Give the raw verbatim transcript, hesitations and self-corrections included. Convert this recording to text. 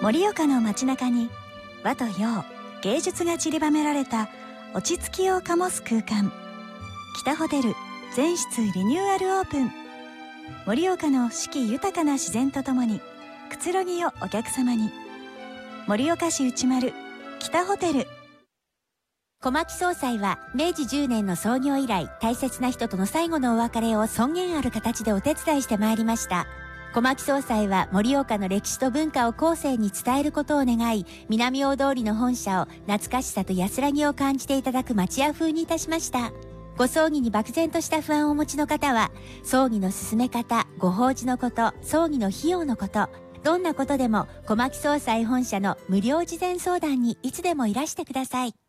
盛岡の街中に和と洋、芸術が散りばめられた落ち着きを醸す空間、北ホテル全室リニューアルオープン。盛岡の四季豊かな自然とともにくつろぎをお客様に。盛岡市内丸北ホテル。 小牧総裁はめいじじゅうねんの創業以来、大切な人との最後のお別れを尊厳ある形でお手伝いしてまいりました。小牧総裁は盛岡の歴史と文化を後世に伝えることを願い、南大通りの本社を懐かしさと安らぎを感じていただく町屋風にいたしました。ご葬儀に漠然とした不安をお持ちの方は、葬儀の進め方、ご法事のこと、葬儀の費用のこと、どんなことでも小牧総裁本社の無料事前相談にいつでもいらしてください。